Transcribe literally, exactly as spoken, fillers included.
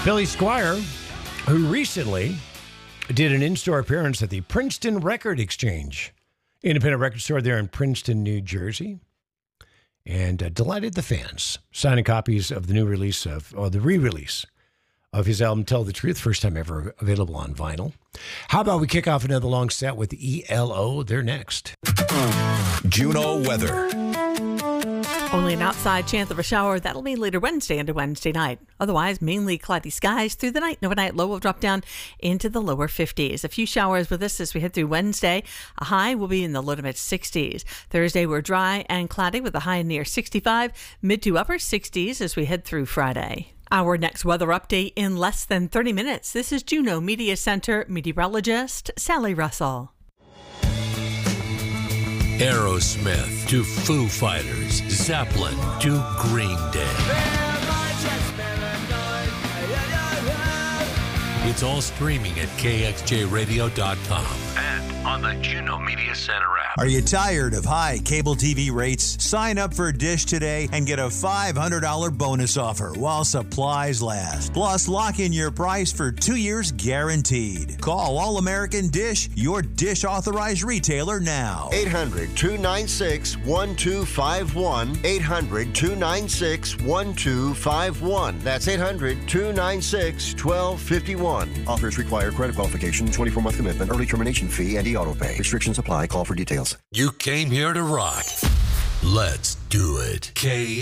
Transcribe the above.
Billy Squier, who recently did an in-store appearance at the Princeton Record Exchange, independent record store there in Princeton, New Jersey, and uh, delighted the fans, signing copies of the new release of, or the re-release of his album, Tell the Truth, first time ever available on vinyl. How about we kick off another long set with E L O? They're next. Juneau weather. Only an outside chance of a shower. That'll be later Wednesday into Wednesday night. Otherwise, mainly cloudy skies through the night. And overnight low will drop down into the lower fifties. A few showers with us as we head through Wednesday. A high will be in the low to mid sixties. Thursday, we're dry and cloudy with a high near sixty-five. Mid to upper sixties as we head through Friday. Our next weather update in less than thirty minutes. This is Juneau Media Center meteorologist Sally Russell. Aerosmith to Foo Fighters, Zeppelin to Green Day. It's all streaming at K X J radio dot com and on the Juneau Media Center app. Are you tired of high cable T V rates? Sign up for Dish today and get a five hundred dollars bonus offer while supplies last. Plus, lock in your price for two years guaranteed. Call All American Dish, your Dish authorized retailer now. eight hundred, two nine six, one two five one. eight hundred, two nine six, one two five one. That's eight hundred, two nine six, one two five one. Offers require credit qualification, twenty-four month commitment, early termination fee, and e-auto pay. Restrictions apply. Call for details. You came here to rock. Let's do it. K